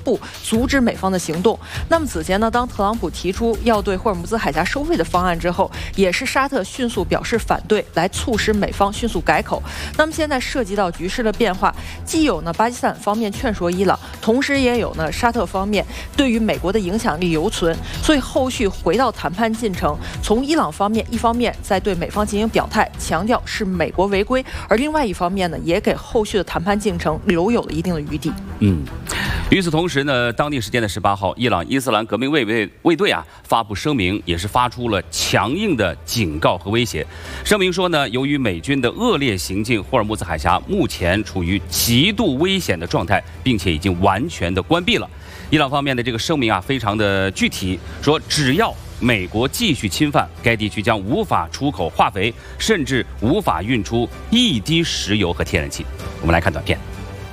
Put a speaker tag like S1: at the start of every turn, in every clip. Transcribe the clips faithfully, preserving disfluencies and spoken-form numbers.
S1: 不阻止美方的行动。那么此前呢，当特朗普提出要对霍尔木兹海峡收费的方案之后，也是沙特迅速表示反对，来促使美方迅速改口。那么现在涉及到局势的变化，既有呢巴基斯坦方面劝说伊朗，同时也有呢沙特方面对于美国的影响力犹存，所以后续回到谈判进程，从伊朗方面一方面在对美方进行表态，强调是美国违规，而另外一方面呢，也给后续的谈判进程留有了一定的余地。
S2: 嗯，与此同时呢，当地时间的十八号，伊朗伊斯兰革命卫卫卫队啊发布声明，也是发出了强硬的警告和威胁。声明说呢，由于美军的恶劣行径，霍尔木兹海峡目前处于极度危险的状态，并且已经完全的关闭了。伊朗方面的这个声明啊，非常的具体，说只要美国继续侵犯该地区，将无法出口化肥，甚至无法运出一滴石油和天然气。我们来看短片。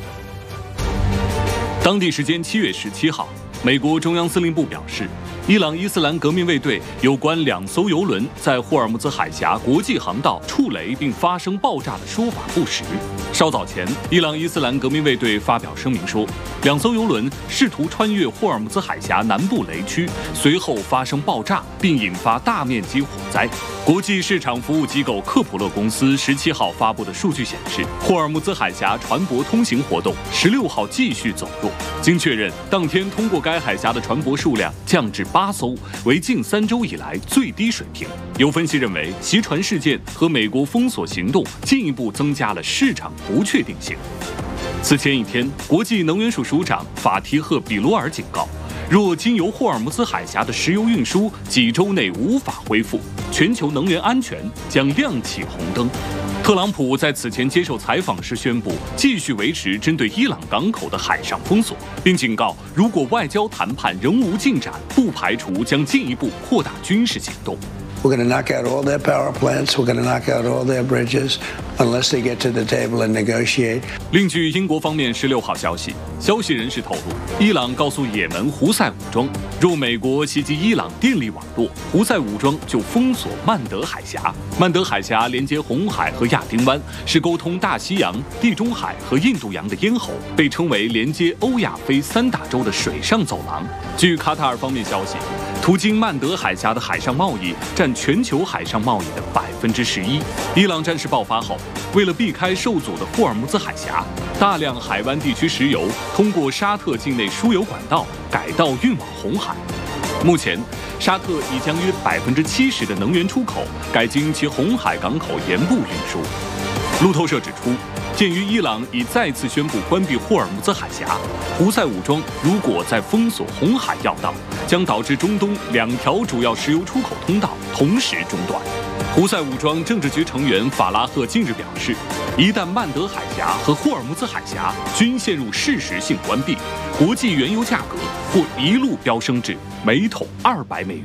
S3: 当地时间七月十七号，美国中央司令部表示，伊朗伊斯兰革命卫队有关两艘油轮在霍尔木兹海峡国际航道触雷并发生爆炸的说法不实。稍早前，伊朗伊斯兰革命卫队发表声明说，两艘油轮试图穿越霍尔木兹海峡南部雷区，随后发生爆炸，并引发大面积火灾。国际市场服务机构科普勒公司十七号发布的数据显示，霍尔木兹海峡船舶通行活动十六号继续走弱。经确认，当天通过该海峡的船舶数量降至八艘，为近三周以来最低水平。有分析认为，袭船事件和美国封锁行动进一步增加了市场不确定性。此前一天，国际能源署署长法提赫·比罗尔警告，若经由霍尔木兹海峡的石油运输几周内无法恢复，全球能源安全将亮起红灯。特朗普在此前接受采访时宣布，继续维持针对伊朗港口的海上封锁，并警告，如果外交谈判仍无进展，不排除将进一步扩大军事行动。
S4: We're going to knock out all their power plants. We're going to knock out all their bridges unless they get to the table and negotiate.
S3: 另据英国方面十六号消息，消息人士透露，伊朗告诉也门胡塞武装，若美国袭击伊朗电力网络，胡塞武装就封锁曼德海峡。曼德海峡连接红海和亚丁湾，是沟通大西洋、地中海和印度洋的咽喉，被称为连接欧亚非三大洲的水上走廊。据卡塔尔方面消息，途经曼德海峡的海上贸易占全球海上贸易的百分之十一。伊朗战事爆发后，为了避开受阻的霍尔木兹海峡，大量海湾地区石油通过沙特境内输油管道改道运往红海。目前，沙特已将约百分之七十的能源出口改经其红海港口沿部运输。路透社指出，鉴于伊朗已再次宣布关闭霍尔木兹海峡，胡塞武装如果再封锁红海要道，将导致中东两条主要石油出口通道同时中断。胡塞武装政治局成员法拉赫近日表示，一旦曼德海峡和霍尔木兹海峡均陷入事实性关闭，国际原油价格或一路飙升至每桶二百美元。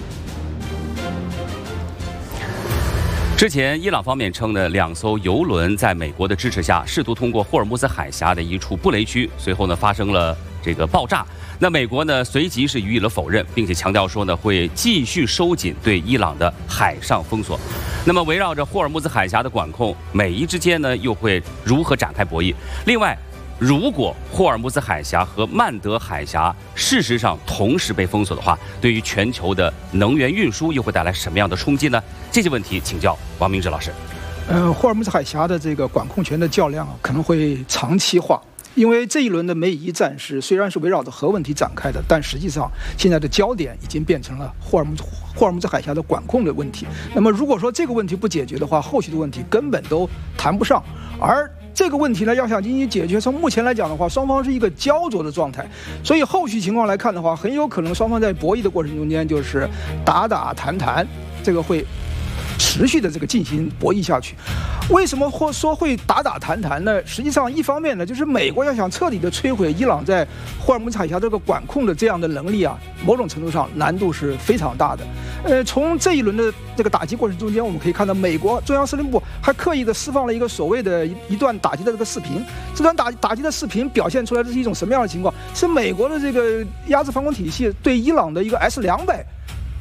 S2: 之前，伊朗方面称呢，两艘油轮在美国的支持下，试图通过霍尔木兹海峡的一处布雷区，随后呢发生了这个爆炸。那美国呢随即是予以了否认，并且强调说呢会继续收紧对伊朗的海上封锁。那么围绕着霍尔木兹海峡的管控，美伊之间呢又会如何展开博弈？另外，如果霍尔木兹海峡和曼德海峡事实上同时被封锁的话，对于全球的能源运输又会带来什么样的冲击呢？这些问题请教王明志老师。
S5: 呃，霍尔木兹海峡的这个管控权的较量啊，可能会长期化。因为这一轮的美伊战事虽然是围绕着核问题展开的，但实际上现在的焦点已经变成了霍尔木兹霍尔木兹海峡的管控的问题。那么如果说这个问题不解决的话，后续的问题根本都谈不上。而这个问题呢，要想进行解决，从目前来讲的话，双方是一个焦灼的状态。所以后续情况来看的话，很有可能双方在博弈的过程中间就是打打谈谈，这个会持续的这个进行博弈下去。为什么或说会打打谈谈呢？实际上一方面呢，就是美国要想彻底的摧毁伊朗在霍尔木兹海峡这个管控的这样的能力啊，某种程度上难度是非常大的。呃，从这一轮的这个打击过程中间，我们可以看到美国中央司令部还刻意的释放了一个所谓的一一段打击的这个视频。这段打打击的视频表现出来的是一种什么样的情况？是美国的这个压制防空体系对伊朗的一个 S 两百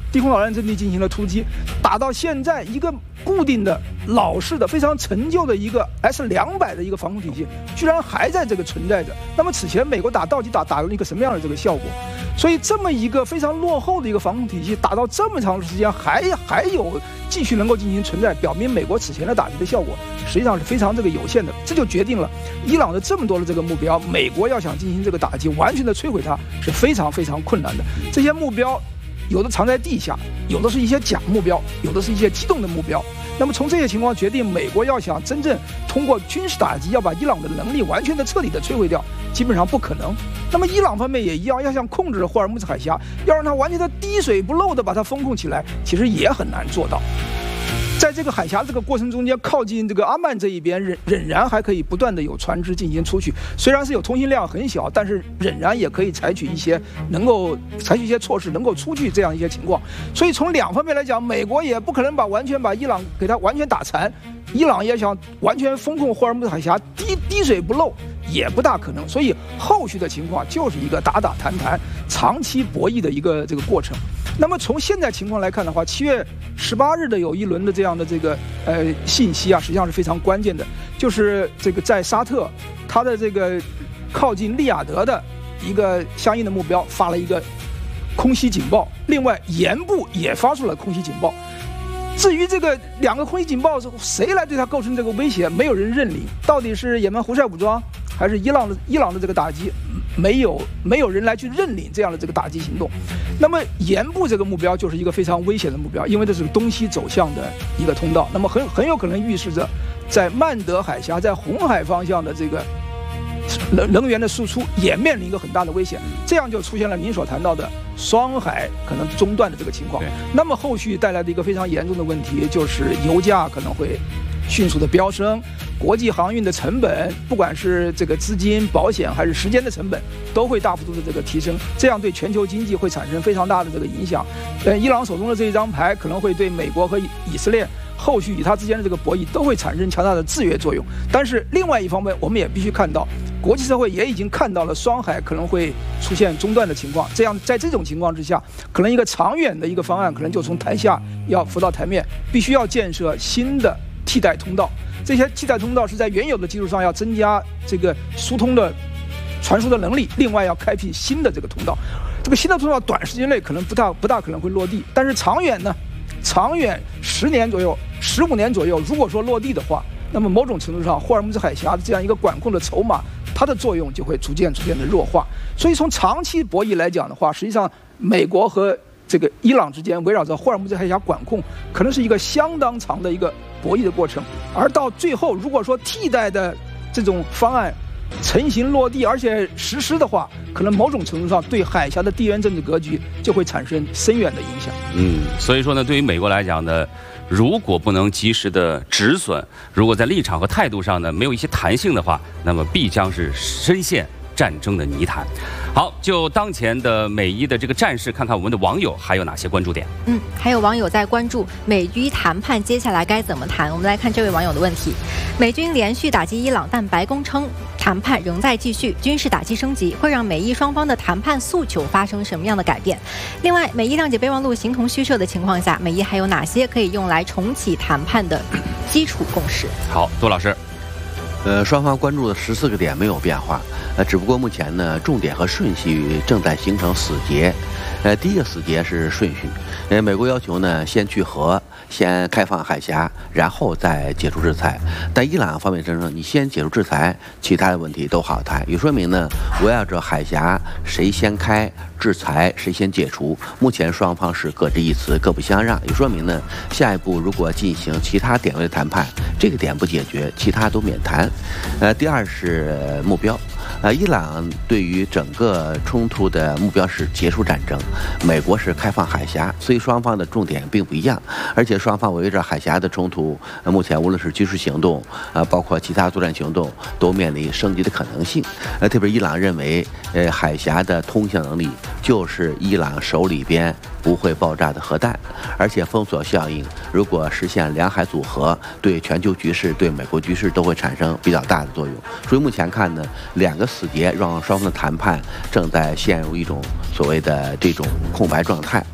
S5: 低空导弹阵地进行了突击，打到现在一个固定的、老式的、非常陈旧的一个 S 两百的一个防空体系，居然还在这个存在着。那么此前美国打到底打打了一个什么样的这个效果？所以这么一个非常落后的一个防空体系，打到这么长时间还还有继续能够进行存在，表明美国此前的打击的效果实际上是非常这个有限的。这就决定了伊朗的这么多的这个目标，美国要想进行这个打击，完全的摧毁它是非常非常困难的。这些目标有的藏在地下，有的是一些假目标，有的是一些机动的目标。那么从这些情况决定，美国要想真正通过军事打击要把伊朗的能力完全的彻底的摧毁掉，基本上不可能。那么伊朗方面也一样，要想控制霍尔木兹海峡，要让它完全的滴水不漏的把它封控起来，其实也很难做到。在这个海峡这个过程中间，靠近这个阿曼这一边，仍仍然还可以不断的有船只进行出去，虽然是有通行量很小，但是仍然也可以采取一些能够采取一些措施，能够出去这样一些情况。所以从两方面来讲，美国也不可能把完全把伊朗给它完全打残，伊朗也想完全封控霍尔木兹海峡，滴滴水不漏也不大可能。所以后续的情况就是一个打打谈谈、长期博弈的一个这个过程。那么从现在情况来看的话，七月十八日的有一轮的这样的这个呃信息啊，实际上是非常关键的，就是这个在沙特，它的这个靠近利雅得的一个相应的目标发了一个空袭警报，另外盐部也发出了空袭警报。至于这个两个空袭警报谁来对它构成这个威胁，没有人认领，到底是也门胡塞武装还是伊朗的伊朗的这个打击，没有没有人来去认领这样的这个打击行动。那么盐部这个目标就是一个非常危险的目标，因为这是东西走向的一个通道，那么很很有可能预示着在曼德海峡、在红海方向的这个能能源的输出也面临一个很大的危险，这样就出现了您所谈到的双海可能中断的这个情况。那么后续带来的一个非常严重的问题就是油价可能会迅速的飙升，国际航运的成本，不管是这个资金、保险还是时间的成本，都会大幅度的这个提升，这样对全球经济会产生非常大的这个影响。呃，伊朗手中的这一张牌可能会对美国和以色列后续与它之间的这个博弈都会产生强大的制约作用。但是另外一方面，我们也必须看到，国际社会也已经看到了双海可能会出现中断的情况。这样，在这种情况之下，可能一个长远的一个方案，可能就从台下要浮到台面，必须要建设新的替代通道。这些替代通道是在原有的基础上要增加这个疏通的传输的能力，另外要开辟新的这个通道。这个新的通道短时间内可能不大不大可能会落地，但是长远呢，长远十年左右、十五年左右，如果说落地的话，那么某种程度上，霍尔木兹海峡的这样一个管控的筹码，它的作用就会逐渐逐渐的弱化。所以从长期博弈来讲的话，实际上美国和这个伊朗之间围绕着霍尔木兹海峡管控，可能是一个相当长的一个博弈的过程。而到最后，如果说替代的这种方案成型落地，而且实施的话，可能某种程度上对海峡的地缘政治格局就会产生深远的影响。
S2: 嗯，所以说呢，对于美国来讲呢，如果不能及时的止损，如果在立场和态度上呢没有一些弹性的话，那么必将是深陷战争的泥潭。好，就当前的美伊的这个战事，看看我们的网友还有哪些关注点。
S6: 嗯，还有网友在关注美伊谈判接下来该怎么谈。我们来看这位网友的问题：美军连续打击伊朗，但白宫称谈判仍在继续，军事打击升级会让美伊双方的谈判诉求发生什么样的改变？另外，美伊谅解备忘录形同虚设的情况下，美伊还有哪些可以用来重启谈判的基础共识？
S2: 好，杜老师。
S7: 呃，双方关注的十四个点没有变化，呃，只不过目前呢，重点和顺序正在形成死结。呃，第一个死结是顺序，呃，美国要求呢先去核，先开放海峡，然后再解除制裁。但伊朗方面声称，你先解除制裁，其他的问题都好谈。也说明呢，围绕着海峡谁先开，制裁谁先解除，目前双方是各执一词，各不相让。也说明呢，下一步如果进行其他点位的谈判，这个点不解决，其他都免谈。呃，第二是目标。呃，伊朗对于整个冲突的目标是结束战争，美国是开放海峡，所以双方的重点并不一样。而且双方围绕着海峡的冲突，呃、目前无论是军事行动，呃，包括其他作战行动，都面临升级的可能性。呃，特别伊朗认为，呃，海峡的通向能力就是伊朗手里边不会爆炸的核弹，而且封锁效应如果实现两海组合，对全球局势、对美国局势都会产生比较大的作用。所以目前看呢，两个死结让双方的谈判正在陷入一种所谓的这种空白状态。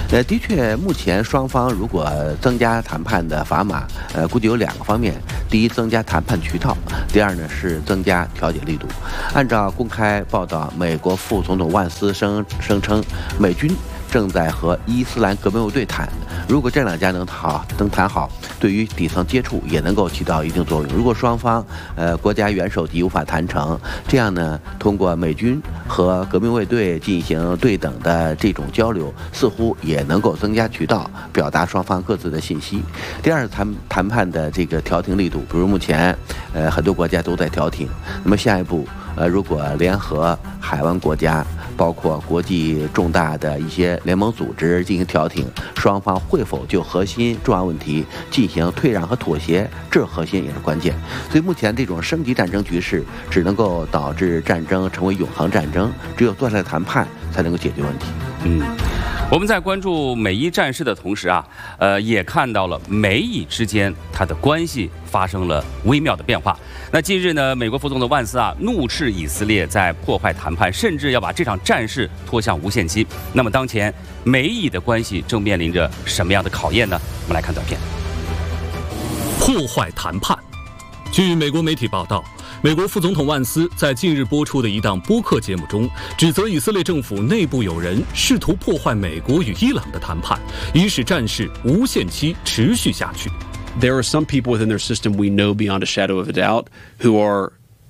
S7: 呃，的确，目前双方如果增加谈判的砝码，呃，估计有两个方面：第一，增加谈判渠道；第二呢，是增加调解力度。按照公开报道，美国副总统万斯声声称，美军正在和伊斯兰革命卫队谈。如果这两家能好能谈好，对于底层接触也能够起到一定作用。如果双方呃国家元首级无法谈成，这样呢，通过美军和革命卫队进行对等的这种交流，似乎也能够增加渠道，表达双方各自的信息。第二，谈谈判的这个调停力度，比如目前呃很多国家都在调停，那么下一步呃如果联合海湾国家，包括国际重大的一些联盟组织进行调停，双方会否就核心重要问题进行退让和妥协，这核心也是关键。所以目前这种升级战争局势只能够导致战争成为永恒战争，只有坐下来谈判才能够解决问题。
S2: 嗯，我们在关注美伊战事的同时啊，呃，也看到了美以之间它的关系发生了微妙的变化。那近日呢，美国副总统万斯啊怒斥以色列在破坏谈判，甚至要把这场战事拖向无限期。那么当前美以的关系正面临着什么样的考验呢？我们来看短片。
S3: 破坏谈判。据美国媒体报道，美国副总统万斯在近日播出的一档播客节目中，指责以色列政府内部有人试图破坏美国与伊朗的谈判，以使战事无限期持续下去。
S8: There are some people within their system we know beyond a shadow of a doubt who are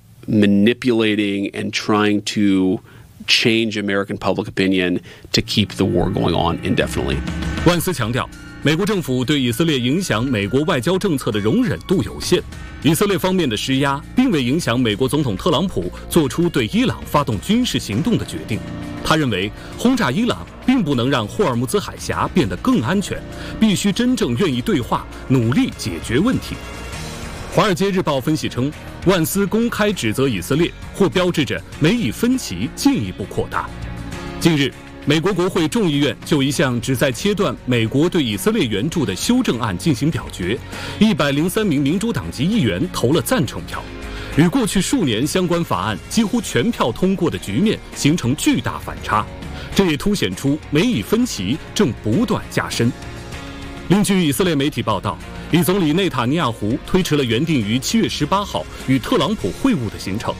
S8: manipulating and trying to change American public opinion to keep the war going on indefinitely.
S3: 万斯强调，美国政府对以色列影响美国外交政策的容忍度有限。以色列方面的施压并未影响美国总统特朗普做出对伊朗发动军事行动的决定。他认为，轰炸伊朗并不能让霍尔木兹海峡变得更安全，必须真正愿意对话，努力解决问题。《华尔街日报》分析称，万斯公开指责以色列，或标志着美以分歧进一步扩大。近日，美国国会众议院就一项旨在切断美国对以色列援助的修正案进行表决，一百零三名民主党籍议员投了赞成票，与过去数年相关法案几乎全票通过的局面形成巨大反差。这也凸显出美以分歧正不断加深。另据以色列媒体报道，以总理内塔尼亚胡推迟了原定于七月十八号与特朗普会晤的行程。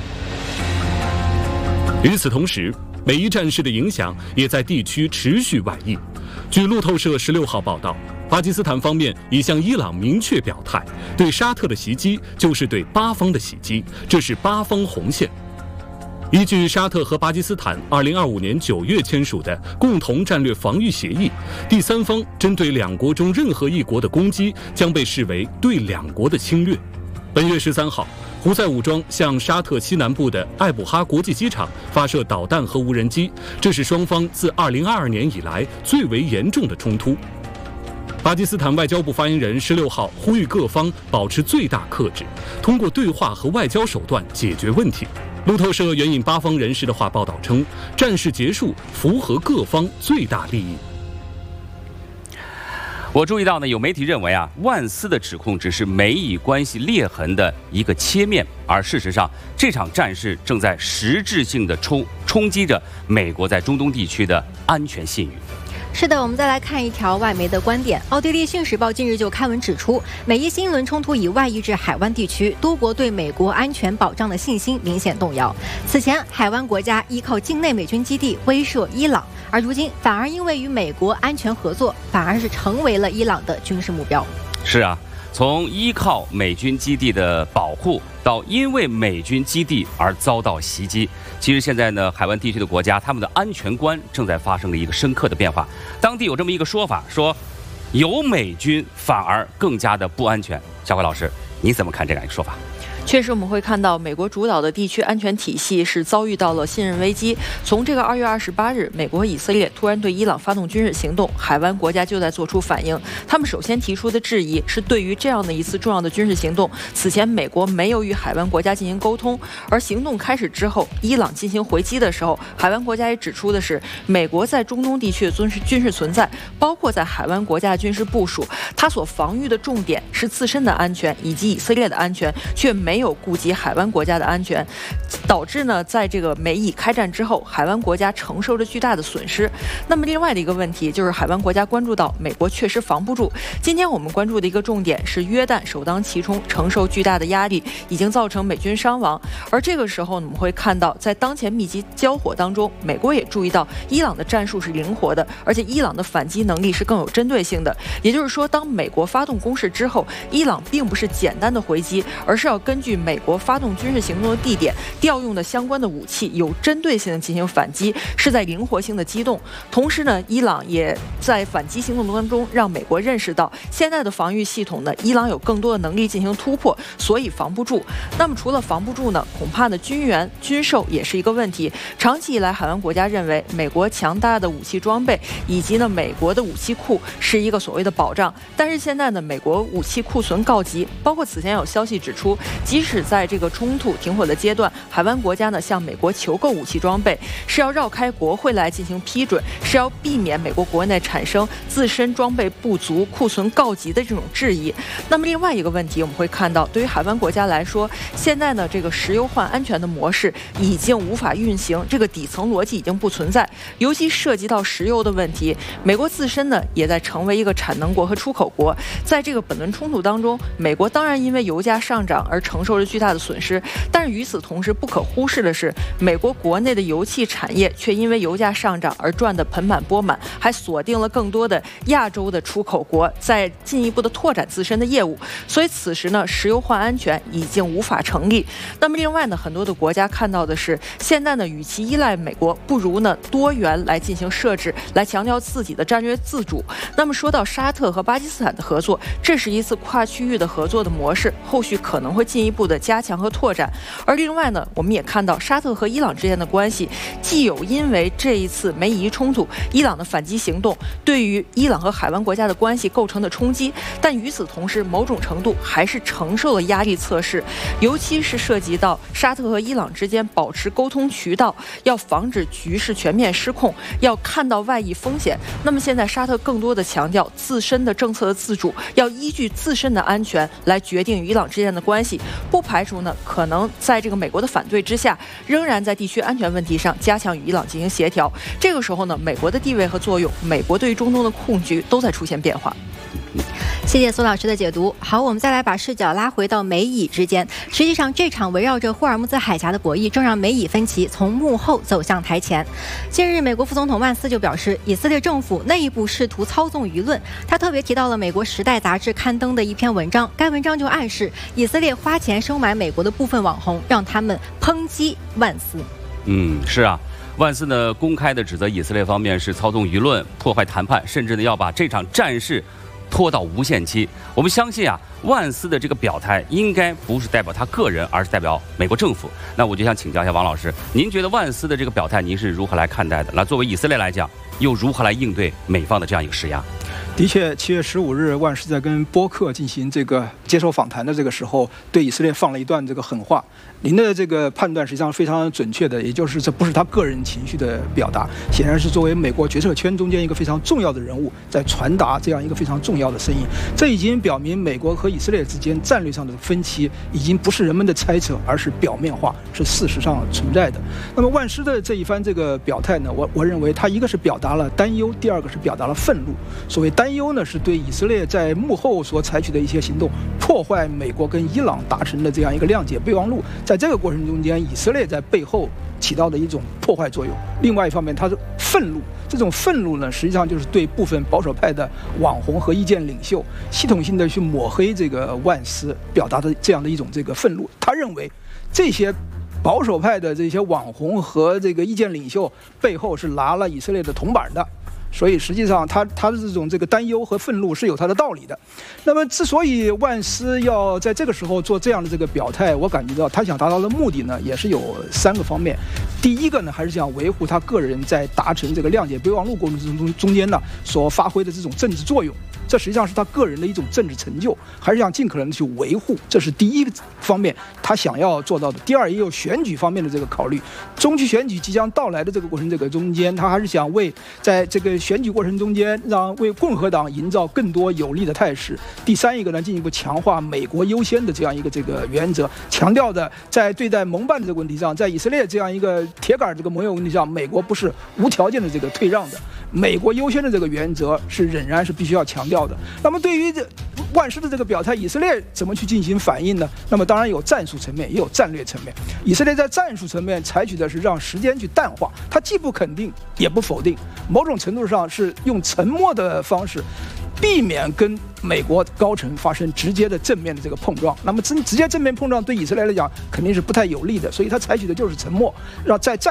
S3: 与此同时，美伊战事的影响也在地区持续外溢。据路透社十六号报道，巴基斯坦方面已向伊朗明确表态，对沙特的袭击就是对巴方的袭击，这是巴方红线。依据沙特和巴基斯坦二零二五年九月签署的共同战略防御协议，第三方针对两国中任何一国的攻击将被视为对两国的侵略。本月十三号，胡塞武装向沙特西南部的艾卜哈国际机场发射导弹和无人机，这是双方自二零二二年以来最为严重的冲突。巴基斯坦外交部发言人十六号呼吁各方保持最大克制，通过对话和外交手段解决问题。路透社援引巴方人士的话报道称，战事结束符合各方最大利益。
S2: 我注意到呢，有媒体认为啊，万斯的指控只是美以关系裂痕的一个切面，而事实上，这场战事正在实质性的冲冲击着美国在中东地区的安全信誉。
S6: 是的，我们再来看一条外媒的观点。奥地利《信使报》近日就刊文指出，美伊新一轮冲突已外溢至海湾地区，多国对美国安全保障的信心明显动摇。此前，海湾国家依靠境内美军基地威慑伊朗，而如今反而因为与美国安全合作，反而是成为了伊朗的军事目标。
S2: 是啊，从依靠美军基地的保护到因为美军基地而遭到袭击，其实现在呢，海湾地区的国家他们的安全观正在发生了一个深刻的变化。当地有这么一个说法，说有美军反而更加的不安全。小辉老师，你怎么看这样一个说法？
S1: 确实，我们会看到美国主导的地区安全体系是遭遇到了信任危机。从这个二月二十八日，美国、以色列突然对伊朗发动军事行动，海湾国家就在做出反应。他们首先提出的质疑是，对于这样的一次重要的军事行动，此前美国没有与海湾国家进行沟通，而行动开始之后，伊朗进行回击的时候，海湾国家也指出的是，美国在中东地区的军事军事存在，包括在海湾国家的军事部署，它所防御的重点是自身的安全以及以色列的安全，却没有有顾及海湾国家的安全，导致呢在这个美以开战之后，海湾国家承受着巨大的损失。那么另外的一个问题就是海湾国家关注到美国确实防不住。今天我们关注的一个重点是约旦首当其冲，承受巨大的压力，已经造成美军伤亡。而这个时候我们会看到，在当前密集交火当中，美国也注意到伊朗的战术是灵活的，而且伊朗的反击能力是更有针对性的。也就是说，当美国发动攻势之后，伊朗并不是简单的回击，而是要根据美国发动军事行动的地点、调用的相关的武器，有针对性的进行反击，是在灵活性的机动。同时呢，伊朗也在反击行动当中让美国认识到，现在的防御系统呢，伊朗有更多的能力进行突破，所以防不住。那么除了防不住呢，恐怕呢军援军售也是一个问题。长期以来，海湾国家认为美国强大的武器装备以及呢美国的武器库是一个所谓的保障，但是现在呢，美国武器库存告急，包括此前有消息指出，即使在这个冲突停火的阶段，海湾国家呢向美国求购武器装备，是要绕开国会来进行批准，是要避免美国国内产生自身装备不足、库存告急的这种质疑。那么另外一个问题，我们会看到，对于海湾国家来说，现在呢这个石油换安全的模式已经无法运行，这个底层逻辑已经不存在，尤其涉及到石油的问题，美国自身呢也在成为一个产能国和出口国。在这个本轮冲突当中，美国当然因为油价上涨而承受着巨大的损失，但是与此同时不可忽视的是，美国国内的油气产业却因为油价上涨而赚得盆满钵满，还锁定了更多的亚洲的出口国，在进一步的拓展自身的业务。所以此时呢，石油换安全已经无法成立。那么另外呢，很多的国家看到的是，现在呢，与其依赖美国，不如呢多元来进行设置，来强调自己的战略自主。那么说到沙特和巴基斯坦的合作，这是一次跨区域的合作的模式，后续可能会进一步的加强和拓展。而另外呢，我们也看到沙特和伊朗之间的关系，既有因为这一次美以冲突，伊朗的反击行动对于伊朗和海湾国家的关系构成的冲击，但与此同时，某种程度还是承受了压力测试，尤其是涉及到沙特和伊朗之间保持沟通渠道，要防止局势全面失控，要看到外溢风险。那么现在沙特更多的强调自身的政策的自主，要依据自身的安全来决定与伊朗之间的关系，不排除呢可能在这个美国的反对之下，仍然在地区安全问题上加强与伊朗进行协调。这个时候呢，美国的地位和作用，美国对于中东的控局都在出现变化。
S6: 谢谢苏老师的解读。好，我们再来把视角拉回到美以之间。实际上，这场围绕着霍尔木兹海峡的博弈，正让美以分歧从幕后走向台前。近日，美国副总统万斯就表示，以色列政府内部试图操纵舆论。他特别提到了美国《时代》杂志刊登的一篇文章，该文章就暗示以色列花钱收买美国的部分网红，让他们抨击万斯。
S2: 嗯，是啊。万斯呢公开的指责以色列方面是操纵舆论、破坏谈判，甚至呢要把这场战事拖到无限期。我们相信啊，万斯的这个表态应该不是代表他个人，而是代表美国政府。那我就想请教一下王老师，您觉得万斯的这个表态您是如何来看待的？那作为以色列来讲，又如何来应对美方的这样一个施压？
S5: 的确，七月十五日，万斯在跟播客进行这个接受访谈的这个时候，对以色列放了一段这个狠话。您的这个判断实际上非常准确的，也就是这不是他个人情绪的表达，显然是作为美国决策圈中间一个非常重要的人物，在传达这样一个非常重要的声音。这已经表明美国和以色列之间战略上的分歧，已经不是人们的猜测，而是表面化，是事实上存在的。那么万斯的这一番这个表态呢，我我认为他一个是表达了担忧，第二个是表达了愤怒。所谓担忧呢，是对以色列在幕后所采取的一些行动，破坏美国跟伊朗达成的这样一个谅解备忘录。在这个过程中间，以色列在背后起到的一种破坏作用。另外一方面，他的愤怒，这种愤怒呢，实际上就是对部分保守派的网红和意见领袖系统性的去抹黑这个万斯，表达的这样的一种这个愤怒。他认为这些保守派的这些网红和这个意见领袖背后是拿了以色列的铜板的。所以实际上他他的这种这个担忧和愤怒是有他的道理的。那么之所以万斯要在这个时候做这样的这个表态，我感觉到他想达到的目的呢，也是有三个方面。第一个呢，还是想维护他个人在达成这个谅解备忘录过程中中间呢所发挥的这种政治作用。这实际上是他个人的一种政治成就，还是想尽可能的去维护，这是第一个方面他想要做到的。第二，也有选举方面的这个考虑，中期选举即将到来的这个过程这个中间，他还是想为在这个选举过程中间让为共和党营造更多有利的态势。第三一个呢，进一步强化美国优先的这样一个这个原则，强调的在对待盟办的这个问题上，在以色列这样一个铁杆这个盟友问题上，美国不是无条件的这个退让的，美国优先的这个原则是仍然是必须要强调的。那么对于这万斯的这个表态，以色列怎么去进行反应呢？那么当然有战术层面，也有战略层面。以色列在战术层面采取的是让时间去淡化，它既不肯定也不否定，某种程度上是用沉默的方式，避免跟美国高层发生直接的正面的这个碰撞。那么直直接正面碰撞对以色列来讲肯定是不太有利的，所以他采取的就是沉默，让在战